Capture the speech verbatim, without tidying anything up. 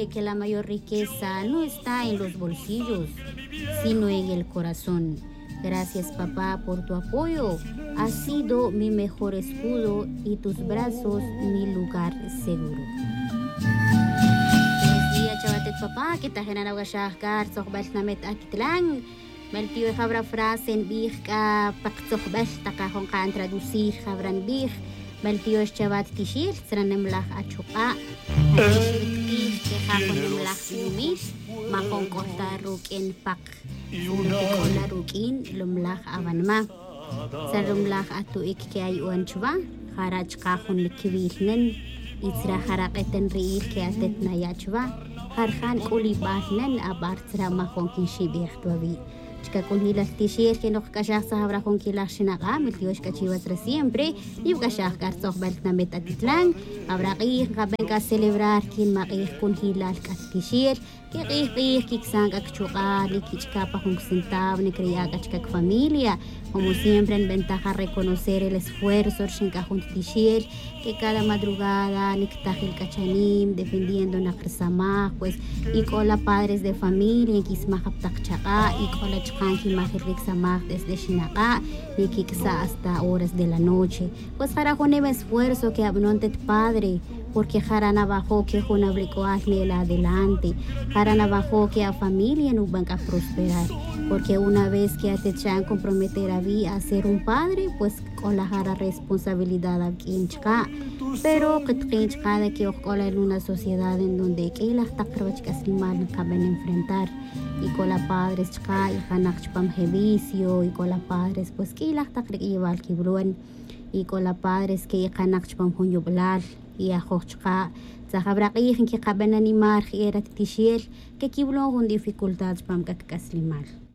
que la mayor riqueza no está en los bolsillos, sino en el corazón. Gracias, papá, por tu apoyo. Has sido mi mejor escudo y tus brazos mi lugar seguro. Buenos días, chavatet papá, que te generan a shahkar, sohbal namet akitlang. Maltiyo habra frase en bih ka paksohbal taka hong ka traducir habran bih. Maltiyo chavat tishir, sranemlah achuka. Atishir que hakonemlah yumis, mahong kohta rukin pak. Kola rukin lumlah avanma. Sa lumlah atuik ke ay uanchwa, haraj kahon likivilnen, itsra haraketen riil ke atet na yachwa, harhan kulibahnen abartra mahong kinshibih tuavi. Chika kun hilas tishir que no kashak sa habra con kilas shinaka, miltios kachivatra siempre, y kashak karsoh belt na metatitlang, habra qih kaben ka celebrar kin maqih kun hilal katishir, que qih qih kiksan kakchuka, likichka pa hong sintab, ni kriya kachkak familia, como siempre en ventaja reconocer el esfuerzo shinka hong tishir, que cada madrugada niktajil kachanim, defendiendo na krisamah, pues, y con la padres de familia, kismahap takchaka, y con la Kanki Mahirrik Samah desde Shinaka, ni Kiksa hasta horas de la noche. Pues para con el esfuerzo que abnontet padre, porque Jarana bajó que con abricoaje el adelante, Jarana bajó que a familia no van a prosperar, porque una vez que te echan comprometer a vi a ser un padre, pues con la jara responsabilidad aquí en Chaka. Pero que trinchka de que ocola en una sociedad en donde que las takrachkas limal caben enfrentar. Y con las padres chka y kanachpam hevicio y con las padres pues que las takrik igual que bruen y con las padres que kanachpam hunyublar y a hochka zahabraqih que caben animar y era tishir que kiblon con dificultades pam kakaslimal.